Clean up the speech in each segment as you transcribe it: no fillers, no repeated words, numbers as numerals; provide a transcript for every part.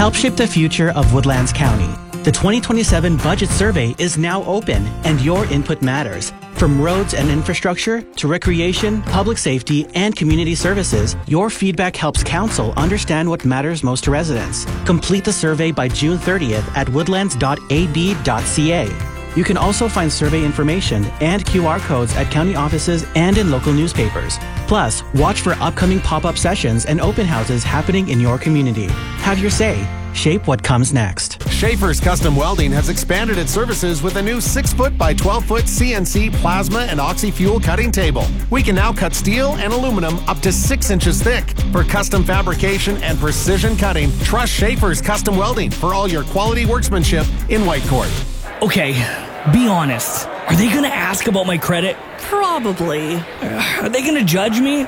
Help shape the future of Woodlands County. The 2027 budget survey is now open, and your input matters. From roads and infrastructure to recreation, public safety, and community services, your feedback helps council understand what matters most to residents. Complete the survey by June 30th at woodlands.ab.ca. You can also find survey information and QR codes at county offices and in local newspapers. Plus, watch for upcoming pop-up sessions and open houses happening in your community. Have your say. Shape what comes next. Schaefer's Custom Welding has expanded its services with a new 6-foot by 12-foot CNC plasma and oxy-fuel cutting table. We can now cut steel and aluminum up to 6 inches thick. For custom fabrication and precision cutting, trust Schaefer's Custom Welding for all your quality workmanship in Whitecourt. Okay, be honest. Are they gonna ask about my credit? Probably. Are they gonna judge me?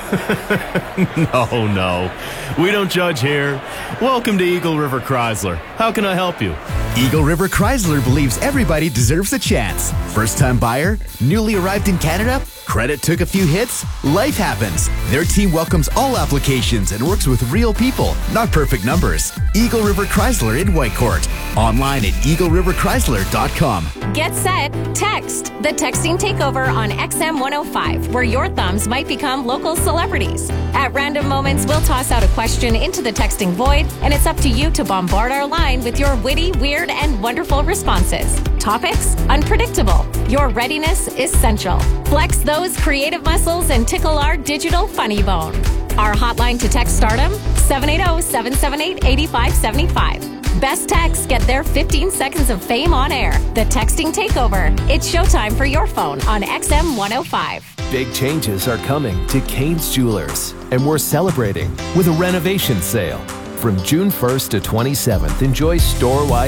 No. We don't judge here. Welcome to Eagle River Chrysler. How can I help you? Eagle River Chrysler believes everybody deserves a chance. First-time buyer? Newly arrived in Canada? Credit took a few hits? Life happens. Their team welcomes all applications and works with real people, not perfect numbers. Eagle River Chrysler in Whitecourt. Online at eagleриverchrysler.com. Get set, text. The texting takeover on XM 105, where your thumbs might become local celebrities. At random moments, we'll toss out a question into the texting void, and it's up to you to bombard our line with your witty, weird, and wonderful responses. Topics? Unpredictable. Your readiness is essential. Flex those creative muscles and tickle our digital funny bone. Our hotline to text stardom, 780-778-8575. Best texts get their 15 seconds of fame on air. The texting takeover. It's showtime for your phone on XM 105. Big changes are coming to Kane's Jewelers, and we're celebrating with a renovation sale. From June 1st to 27th, enjoy store-wide